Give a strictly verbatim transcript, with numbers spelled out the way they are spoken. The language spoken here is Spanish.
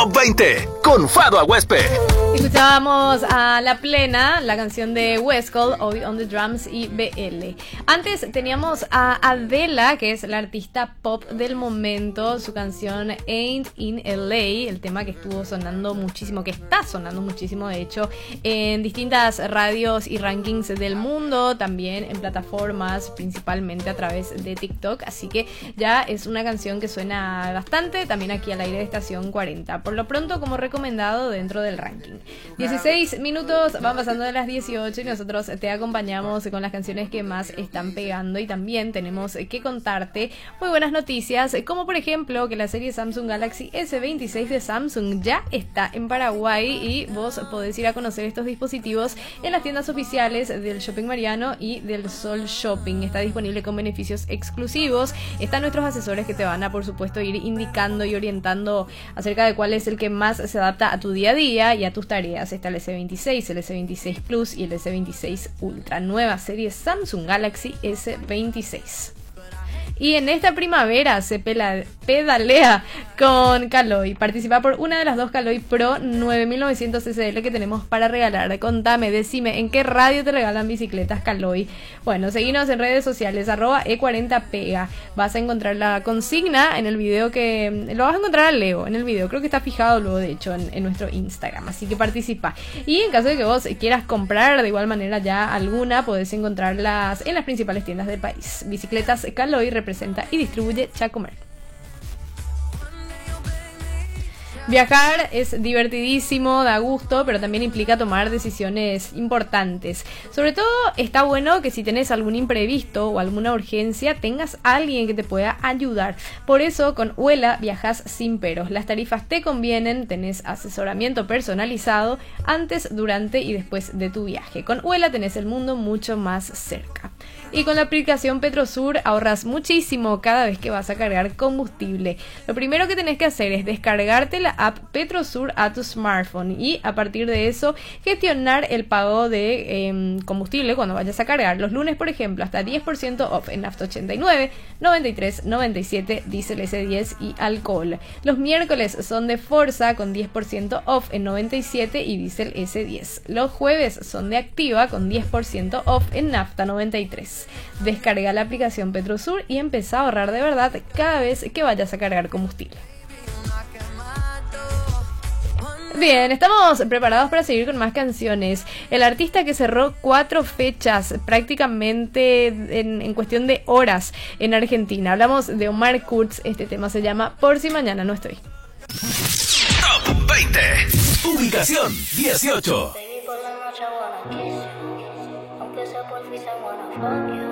Top veinte con Fado Aguespe. Escuchábamos a La Plena, la canción de Westcol, hoy on the drums y B L. Antes teníamos a Adela, que es la artista pop del momento, su canción Ain't in L A, el tema que estuvo sonando muchísimo, que está sonando muchísimo de hecho, en distintas radios y rankings del mundo, también en plataformas, principalmente a través de TikTok, así que ya es una canción que suena bastante, también aquí al aire de Estación cuarenta, por lo pronto como recomendado dentro del ranking. dieciséis minutos van pasando de las dieciocho y nosotros te acompañamos con las canciones que más están pegando, y también tenemos que contarte muy buenas noticias, como por ejemplo que la serie Samsung Galaxy ese veintiséis de Samsung ya está en Paraguay y vos podés ir a conocer estos dispositivos en las tiendas oficiales del Shopping Mariano y del Sol Shopping. Está disponible con beneficios exclusivos. Están nuestros asesores que te van a, por supuesto, ir indicando y orientando acerca de cuál es el que más se adapta a tu día a día y a tus tareas. Está el ese veintiséis, el ese veintiséis Plus y el ese veintiséis Ultra. Nueva serie Samsung Galaxy ese veintiséis. Y en esta primavera se pela, pedalea con Caloi. Participa por una de las dos Caloi Pro nueve mil novecientos S L que tenemos para regalar. Contame, decime, ¿en qué radio te regalan bicicletas Caloi? Bueno, seguinos en redes sociales, arroba E cuarenta pega. Vas a encontrar la consigna en el video que... Lo vas a encontrar a Leo en el video. Creo que está fijado luego, de hecho, en, en nuestro Instagram. Así que participa. Y en caso de que vos quieras comprar de igual manera ya alguna, podés encontrarlas en las principales tiendas del país. Bicicletas Caloi representa y distribuye Chacomer. Viajar es divertidísimo, da gusto, pero también implica tomar decisiones importantes. Sobre todo está bueno que si tenés algún imprevisto o alguna urgencia, tengas a alguien que te pueda ayudar. Por eso con Uela viajas sin peros. Las tarifas te convienen, tenés asesoramiento personalizado antes, durante y después de tu viaje. Con Uela tenés el mundo mucho más cerca. Y con la aplicación Petrosur ahorras muchísimo cada vez que vas a cargar combustible. Lo primero que tenés que hacer es descargarte la app Petrosur a tu smartphone y a partir de eso gestionar el pago de eh, combustible cuando vayas a cargar. Los lunes, por ejemplo, hasta diez por ciento off en nafta ochenta y nueve, noventa y tres, noventa y siete, diésel ese diez y alcohol. Los miércoles son de Forza con diez por ciento off en noventa y siete y diésel ese diez. Los jueves son de Activa con diez por ciento off en nafta noventa y tres. Descarga la aplicación Petrosur y empezá a ahorrar de verdad cada vez que vayas a cargar combustible. Bien, estamos preparados para seguir con más canciones. El artista que cerró cuatro fechas prácticamente en, en cuestión de horas en Argentina. Hablamos de Omar Kurz. Este tema se llama Por si mañana no estoy. Top veinte. Ubicación dieciocho. Baby, por la noche, I wanna kiss you. Aunque sea por fin, I wanna fuck you.